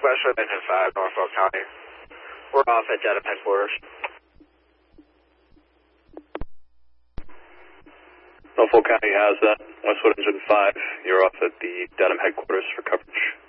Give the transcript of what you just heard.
Westwood Engine 5, Norfolk County. We're off at Dedham headquarters. Norfolk County has that. Westwood Engine 5, you're off at the Dedham headquarters for coverage.